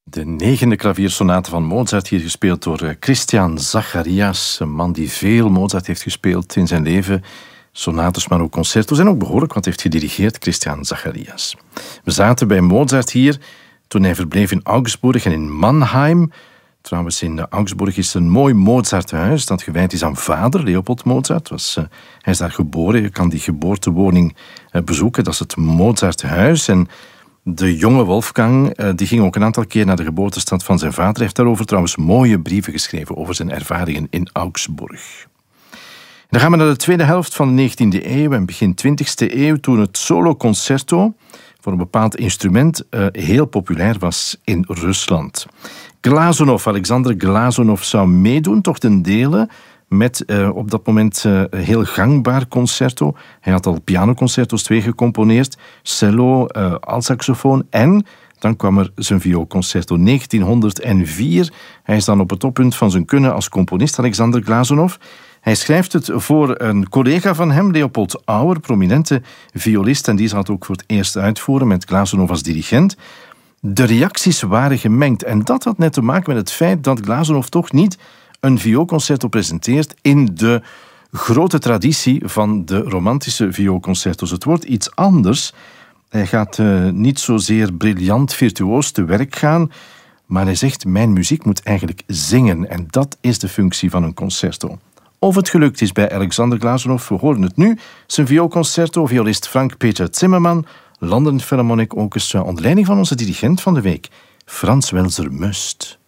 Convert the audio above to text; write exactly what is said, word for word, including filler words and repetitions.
De negende klaviersonate van Mozart, hier gespeeld door Christian Zacharias. Een man die veel Mozart heeft gespeeld in zijn leven. Sonates, maar ook concertos en ook behoorlijk wat heeft gedirigeerd, Christian Zacharias. We zaten bij Mozart hier toen hij verbleef in Augsburg en in Mannheim. Trouwens, in Augsburg is een mooi Mozarthuis dat gewijd is aan vader, Leopold Mozart. Was, uh, hij is daar geboren, je kan die geboortewoning uh, bezoeken. Dat is het Mozarthuis. En de jonge Wolfgang uh, die ging ook een aantal keer naar de geboortestad van zijn vader. Hij heeft daarover trouwens mooie brieven geschreven over zijn ervaringen in Augsburg. Dan gaan we naar de tweede helft van de negentiende eeuw en begin twintigste eeuw, toen het soloconcerto voor een bepaald instrument uh, heel populair was in Rusland. Glazunov, Alexander Glazunov zou meedoen, toch ten dele, met uh, op dat moment uh, een heel gangbaar concerto. Hij had al pianoconcertos twee gecomponeerd, cello, uh, altsaxofoon en dan kwam er zijn vioolconcerto negentienhonderdvier. Hij is dan op het toppunt van zijn kunnen als componist, Alexander Glazunov. Hij schrijft het voor een collega van hem, Leopold Auer, prominente violist, en die zal het ook voor het eerst uitvoeren met Glazunov als dirigent. De reacties waren gemengd en dat had net te maken met het feit dat Glazunov toch niet een vioolconcerto presenteert in de grote traditie van de romantische vioolconcertos. Het wordt iets anders. Hij gaat uh, niet zozeer briljant virtuoos te werk gaan, maar hij zegt, mijn muziek moet eigenlijk zingen en dat is de functie van een concerto. Of het gelukt is bij Alexander Glazunov, we horen het nu, zijn vioolconcerto, violist Frank-Peter Zimmermann, London Philharmonic Orchestra, onder leiding van onze dirigent van de week, Frans Welser-Must.